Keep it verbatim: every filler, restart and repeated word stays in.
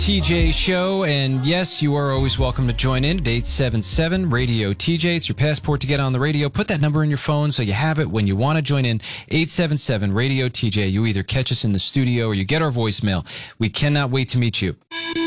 T J Show, and yes, you are always welcome to join in at eight seven seven radio T J. It's your passport to get on the radio. Put that number in your phone so you have it when you want to join in. eight seven seven radio T J. You either catch us in the studio or you get our voicemail. We cannot wait to meet you.